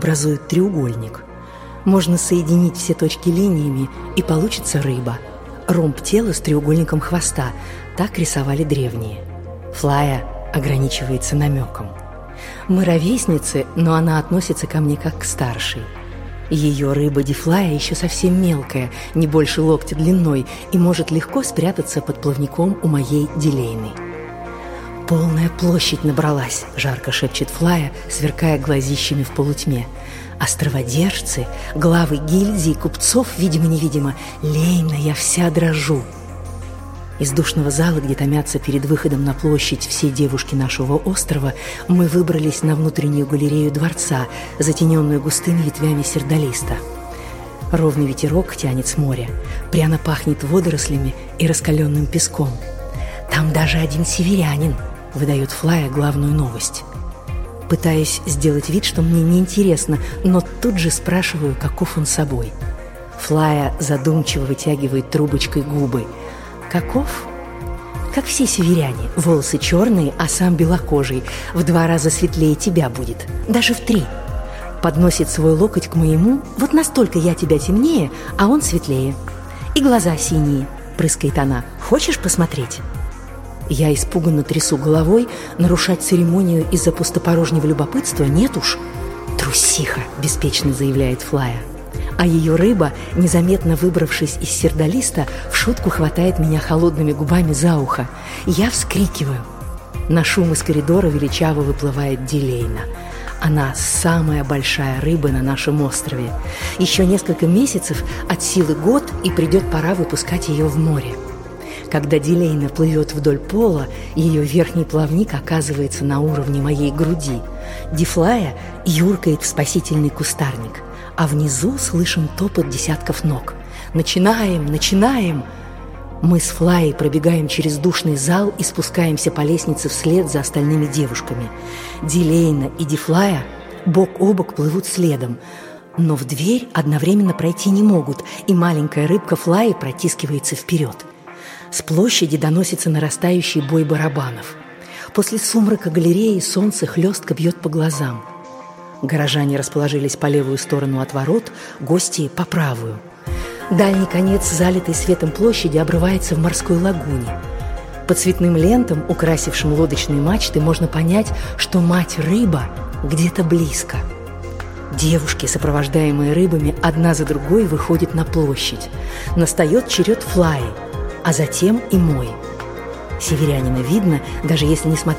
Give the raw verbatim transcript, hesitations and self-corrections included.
образуют треугольник. Можно соединить все точки линиями, и получится рыба. Ромб тела с треугольником хвоста. Так рисовали древние. Флая ограничивается намеком. Мы ровесницы, но она относится ко мне как к старшей. Ее рыба Дифлая еще совсем мелкая, не больше локтя длиной, и может легко спрятаться под плавником у моей Дилейны. «Полная площадь набралась», — жарко шепчет Флая, сверкая глазищами в полутьме. «Островодержцы, главы гильдии, купцов, видимо-невидимо, Лейна, я вся дрожу». Из душного зала, где томятся перед выходом на площадь все девушки нашего острова, мы выбрались на внутреннюю галерею дворца, затененную густыми ветвями сердолиста. Ровный ветерок тянет с моря, пряно пахнет водорослями и раскаленным песком. «Там даже один северянин», — выдает Флая главную новость. Пытаюсь сделать вид, что мне неинтересно, но тут же спрашиваю, каков он собой. Флая задумчиво вытягивает трубочкой губы. «Каков?» «Как все северяне, волосы черные, а сам белокожий, в два раза светлее тебя будет, даже в три». Подносит свой локоть к моему, вот настолько я тебя темнее, а он светлее. «И глаза синие», — прыскает она, «хочешь посмотреть?» Я испуганно трясу головой, нарушать церемонию из-за пустопорожнего любопытства нет уж. «Трусиха», — беспечно заявляет Флая. А ее рыба, незаметно выбравшись из сердолиста, в шутку хватает меня холодными губами за ухо. Я вскрикиваю. На шум из коридора величаво выплывает Дилейна. Она самая большая рыба на нашем острове. Еще несколько месяцев, от силы год, и придет пора выпускать ее в море. Когда Дилейна плывет вдоль пола, ее верхний плавник оказывается на уровне моей груди. Дифлая юркает в спасительный кустарник, а внизу слышим топот десятков ног. «Начинаем! Начинаем!» Мы с Флаей пробегаем через душный зал и спускаемся по лестнице вслед за остальными девушками. Дилейна и Дифлая бок о бок плывут следом, но в дверь одновременно пройти не могут, и маленькая рыбка Флаи протискивается вперед. С площади доносится нарастающий бой барабанов. После сумрака галереи солнце хлестко бьет по глазам. Горожане расположились по левую сторону от ворот, гости – по правую. Дальний конец, залитой светом площади, обрывается в морской лагуне. По цветным лентам, украсившим лодочные мачты, можно понять, что мать-рыба где-то близко. Девушки, сопровождаемые рыбами, одна за другой выходят на площадь. Настает черед Флаи, а затем и мой. Северянина видно, даже если не смотреть